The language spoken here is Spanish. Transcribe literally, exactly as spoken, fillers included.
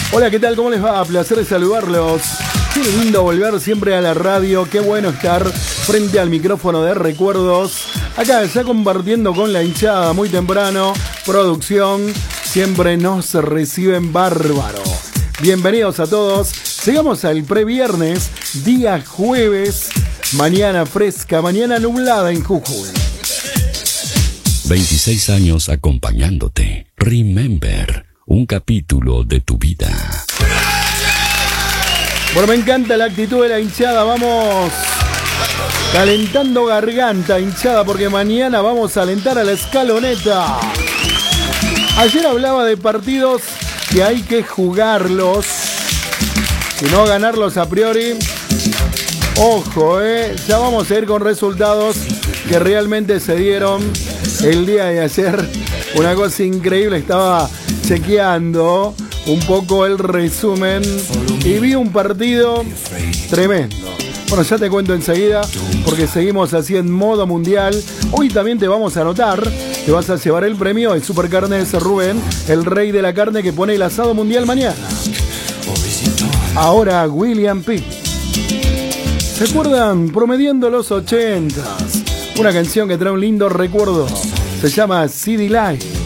Hola, ¿qué tal? ¿Cómo les va? Placer de saludarlos. Qué lindo volver siempre a la radio. Qué bueno estar frente al micrófono de recuerdos. Acá ya compartiendo con la hinchada muy temprano. Producción. Siempre nos reciben bárbaro. Bienvenidos a todos. Llegamos al previernes, día jueves. Mañana fresca, mañana nublada en Jujuy. veintiséis años acompañándote. Remember, un capítulo de tu vida. Bueno, me encanta la actitud de la hinchada. Vamos calentando garganta, hinchada, porque mañana vamos a alentar a la escaloneta. Ayer hablaba de partidos que hay que jugarlos y no ganarlos a priori. Ojo, eh, ya vamos a ir con resultados que realmente se dieron el día de ayer. Una cosa increíble, estaba chequeando un poco el resumen y vi un partido tremendo. Bueno, ya te cuento enseguida porque seguimos así en modo mundial. Hoy también te vamos a anotar, te vas a llevar el premio de Supercarnes Rubén, el rey de la carne que pone el asado mundial mañana. Ahora William P. ¿Se acuerdan? Promediando los ochentas. Una canción que trae un lindo recuerdo. Se llama C D Live.